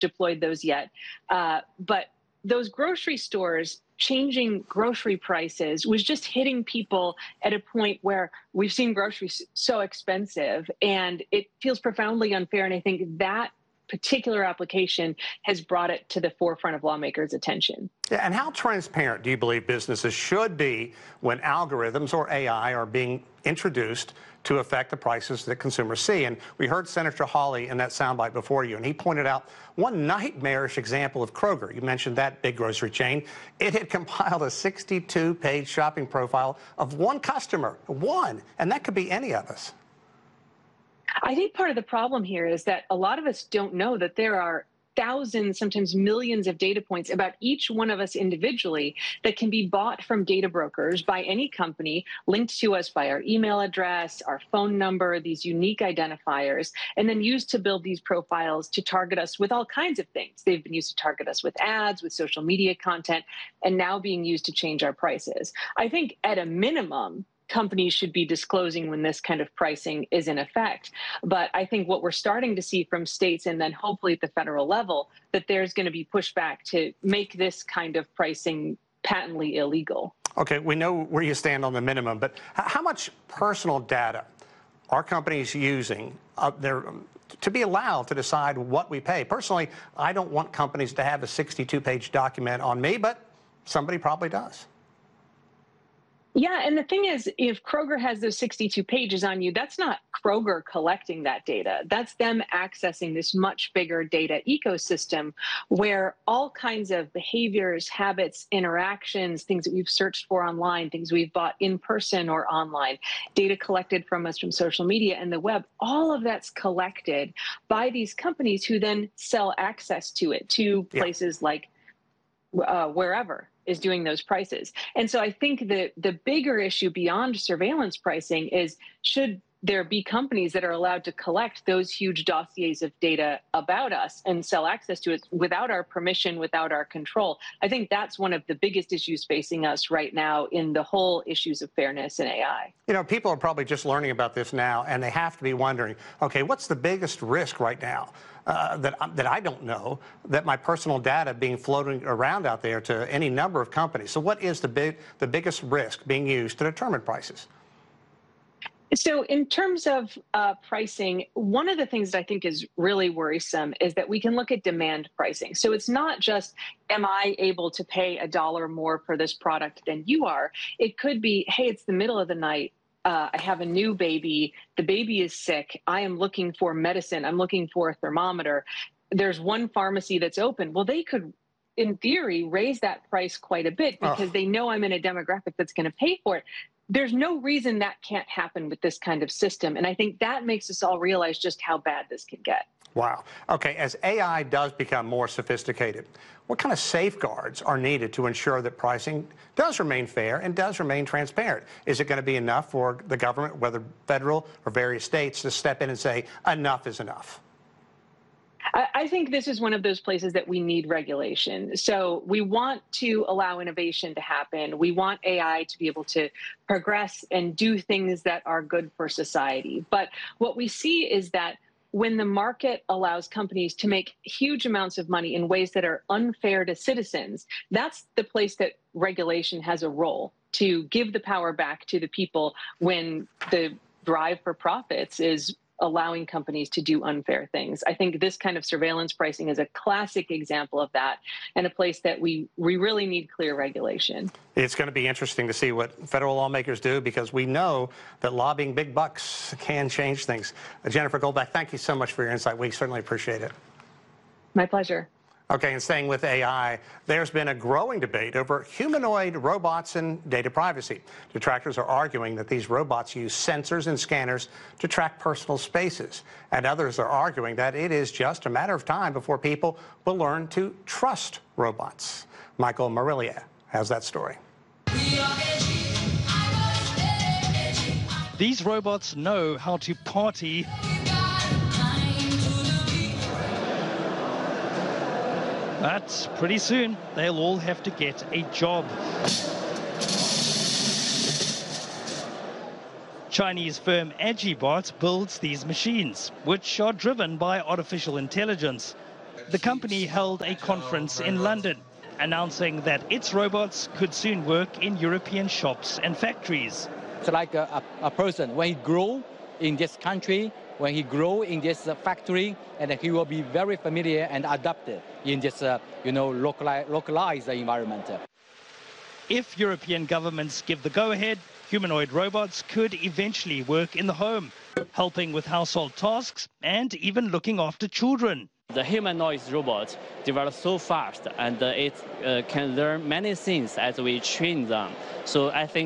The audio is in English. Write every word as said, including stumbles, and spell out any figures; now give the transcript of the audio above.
deployed those yet. Uh, but those grocery stores changing grocery prices was just hitting people at a point where we've seen groceries so expensive, and it feels profoundly unfair. And I think that particular application has brought it to the forefront of lawmakers' attention. Yeah, and how transparent do you believe businesses should be when algorithms or A I are being introduced to affect the prices that consumers see? And we heard Senator Hawley in that soundbite before you, and he pointed out one nightmarish example of Kroger. You mentioned that big grocery chain. It had compiled a sixty-two page shopping profile of one customer, one, and that could be any of us. I think part of the problem here is that a lot of us don't know that there are thousands, sometimes millions of data points about each one of us individually that can be bought from data brokers by any company, linked to us by our email address, our phone number, these unique identifiers, and then used to build these profiles to target us with all kinds of things. They've been used to target us with ads, with social media content, and now being used to change our prices. I think at a minimum, companies should be disclosing when this kind of pricing is in effect. But I think what we're starting to see from states and then hopefully at the federal level, that there's going to be pushback to make this kind of pricing patently illegal. Okay, we know where you stand on the minimum, but how much personal data are companies using uh, their, to be allowed to decide what we pay? Personally, I don't want companies to have a sixty-two page document on me, but somebody probably does. Yeah, and the thing is, if Kroger has those sixty-two pages on you, that's not Kroger collecting that data. That's them accessing this much bigger data ecosystem where all kinds of behaviors, habits, interactions, things that we've searched for online, things we've bought in person or online, data collected from us from social media and the web, all of that's collected by these companies who then sell access to it to places yeah. like uh, wherever is doing those prices. And so I think that the bigger issue beyond surveillance pricing is, should there be companies that are allowed to collect those huge dossiers of data about us and sell access to it without our permission, without our control? I think that's one of the biggest issues facing us right now in the whole issues of fairness in A I. You know, people are probably just learning about this now, and they have to be wondering, okay, what's the biggest risk right now uh, that, that I don't know, that my personal data being floating around out there to any number of companies? So what is the big, the biggest risk being used to determine prices? So in terms of uh, pricing, one of the things that I think is really worrisome is that we can look at demand pricing. So it's not just, am I able to pay a dollar more for this product than you are? It could be, hey, it's the middle of the night. Uh, I have a new baby. The baby is sick. I am looking for medicine. I'm looking for a thermometer. There's one pharmacy that's open. Well, they could, in theory, raise that price quite a bit because oh. they know I'm in a demographic that's going to pay for it. There's no reason that can't happen with this kind of system. And I think that makes us all realize just how bad this can get. Wow. Okay, as A I does become more sophisticated, what kind of safeguards are needed to ensure that pricing does remain fair and does remain transparent? Is it going to be enough for the government, whether federal or various states, to step in and say, enough is enough? I think this is one of those places that we need regulation. So we want to allow innovation to happen. We want A I to be able to progress and do things that are good for society. But what we see is that when the market allows companies to make huge amounts of money in ways that are unfair to citizens, that's the place that regulation has a role to give the power back to the people when the drive for profits is allowing companies to do unfair things. I think this kind of surveillance pricing is a classic example of that, and a place that we, we really need clear regulation. It's going to be interesting to see what federal lawmakers do, because we know that lobbying big bucks can change things. Uh, Jennifer Goldbach, thank you so much for your insight. We certainly appreciate it. My pleasure. Okay, and staying with A I, there's been a growing debate over humanoid robots and data privacy. Detractors are arguing that these robots use sensors and scanners to track personal spaces, and others are arguing that it is just a matter of time before people will learn to trust robots. Michael Marilia has that story. These robots know how to party but pretty soon, they'll all have to get a job. Chinese firm Agibot builds these machines, which are driven by artificial intelligence. the company held a conference in London, announcing that its robots could soon work in European shops and factories. It's like a, a, a person, when he grow in this country, when he grow in this uh, factory, and he will be very familiar and adapted in this, uh, you know, locali localized environment. If European governments give the go-ahead, humanoid robots could eventually work in the home, helping with household tasks and even looking after children. The humanoid robot develops so fast, and uh, it uh, can learn many things as we train them. So I think